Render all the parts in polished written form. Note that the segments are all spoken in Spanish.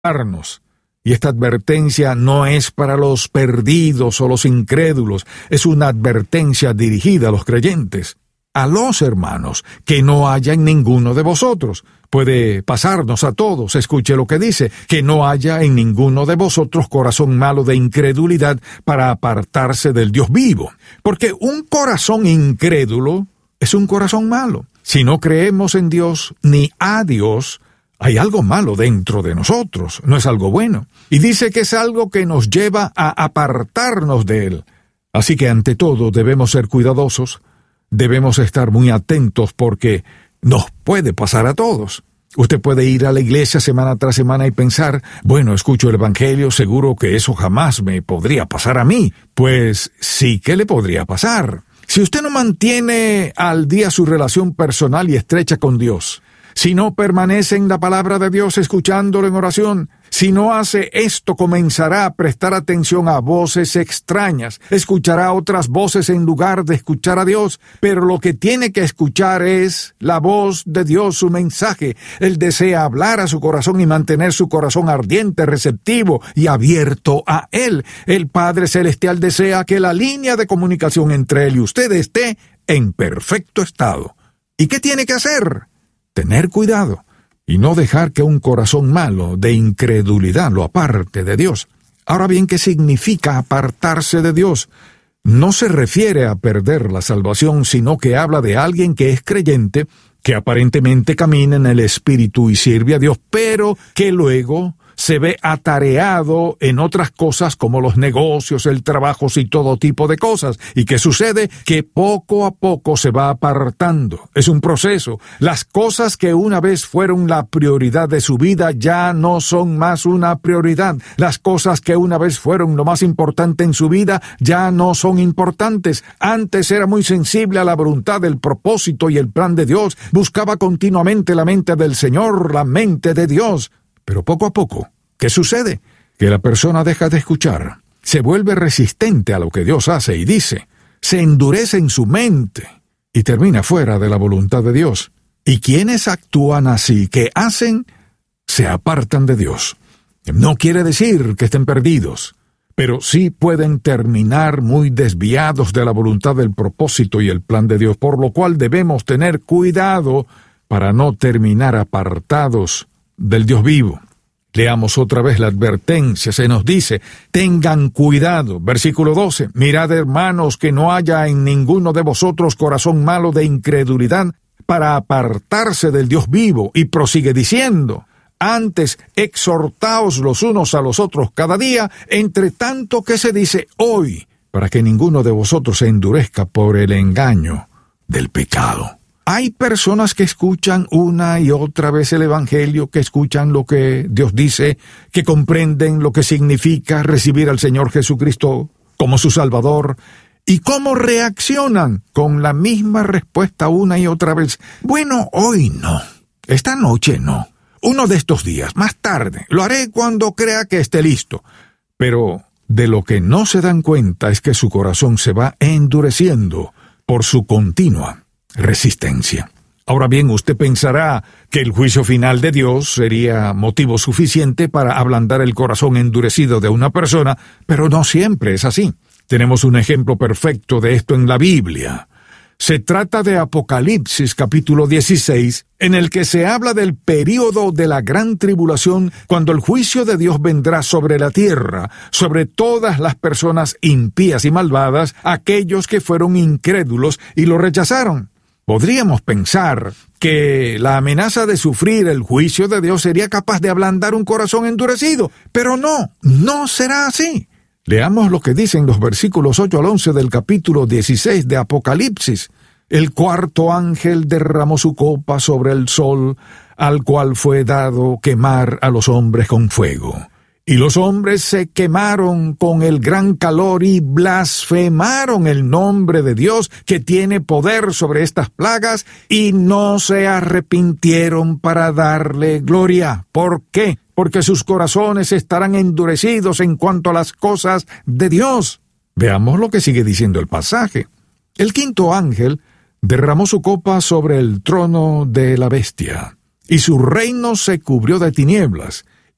Y esta advertencia no es para los perdidos o los incrédulos, es una advertencia dirigida a los creyentes, a los hermanos, que no haya en ninguno de vosotros. Puede pasarnos a todos, escuche lo que dice, que no haya en ninguno de vosotros corazón malo de incredulidad para apartarse del Dios vivo. Porque un corazón incrédulo es un corazón malo. Si no creemos en Dios ni a Dios, hay algo malo dentro de nosotros, no es algo bueno. Y dice que es algo que nos lleva a apartarnos de Él. Así que ante todo debemos ser cuidadosos, debemos estar muy atentos porque nos puede pasar a todos. Usted puede ir a la iglesia semana tras semana y pensar, bueno, escucho el Evangelio, seguro que eso jamás me podría pasar a mí. Pues sí que le podría pasar. Si usted no mantiene al día su relación personal y estrecha con Dios, si no permanece en la palabra de Dios escuchándolo en oración, si no hace esto, comenzará a prestar atención a voces extrañas, escuchará otras voces en lugar de escuchar a Dios, pero lo que tiene que escuchar es la voz de Dios, su mensaje. Él desea hablar a su corazón y mantener su corazón ardiente, receptivo y abierto a Él. El Padre Celestial desea que la línea de comunicación entre Él y usted esté en perfecto estado. ¿Y qué tiene que hacer? Tener cuidado y no dejar que un corazón malo de incredulidad lo aparte de Dios. Ahora bien, ¿qué significa apartarse de Dios? No se refiere a perder la salvación, sino que habla de alguien que es creyente, que aparentemente camina en el Espíritu y sirve a Dios, pero que luego se ve atareado en otras cosas como los negocios, el trabajo y todo tipo de cosas. ¿Y qué sucede? Que poco a poco se va apartando. Es un proceso. Las cosas que una vez fueron la prioridad de su vida ya no son más una prioridad. Las cosas que una vez fueron lo más importante en su vida ya no son importantes. Antes era muy sensible a la voluntad, el propósito y el plan de Dios. Buscaba continuamente la mente del Señor, la mente de Dios. Pero poco a poco, ¿qué sucede? Que la persona deja de escuchar, se vuelve resistente a lo que Dios hace y dice, se endurece en su mente y termina fuera de la voluntad de Dios. Y quienes actúan así, ¿qué hacen? Se apartan de Dios. No quiere decir que estén perdidos, pero sí pueden terminar muy desviados de la voluntad, del propósito y el plan de Dios, por lo cual debemos tener cuidado para no terminar apartados del Dios vivo. Leamos otra vez la advertencia. Se nos dice, tengan cuidado. Versículo 12. Mirad, hermanos, que no haya en ninguno de vosotros corazón malo de incredulidad para apartarse del Dios vivo. Y prosigue diciendo, antes exhortaos los unos a los otros cada día, entre tanto que se dice hoy, para que ninguno de vosotros se endurezca por el engaño del pecado. Hay personas que escuchan una y otra vez el Evangelio, que escuchan lo que Dios dice, que comprenden lo que significa recibir al Señor Jesucristo como su Salvador, y cómo reaccionan con la misma respuesta una y otra vez. Bueno, hoy no, esta noche no, uno de estos días, más tarde, lo haré cuando crea que esté listo. Pero de lo que no se dan cuenta es que su corazón se va endureciendo por su continua resistencia. Ahora bien, usted pensará que el juicio final de Dios sería motivo suficiente para ablandar el corazón endurecido de una persona, pero no siempre es así. Tenemos un ejemplo perfecto de esto en la Biblia. Se trata de Apocalipsis capítulo 16, en el que se habla del período de la gran tribulación, cuando el juicio de Dios vendrá sobre la tierra, sobre todas las personas impías y malvadas, aquellos que fueron incrédulos y lo rechazaron. Podríamos pensar que la amenaza de sufrir el juicio de Dios sería capaz de ablandar un corazón endurecido, pero no será así. Leamos lo que dicen los versículos 8 al 11 del capítulo 16 de Apocalipsis. El cuarto ángel derramó su copa sobre el sol, al cual fue dado quemar a los hombres con fuego. Y los hombres se quemaron con el gran calor y blasfemaron el nombre de Dios, que tiene poder sobre estas plagas, y no se arrepintieron para darle gloria. ¿Por qué? Porque sus corazones estarán endurecidos en cuanto a las cosas de Dios. Veamos lo que sigue diciendo el pasaje. El quinto ángel derramó su copa sobre el trono de la bestia, y su reino se cubrió de tinieblas,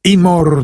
y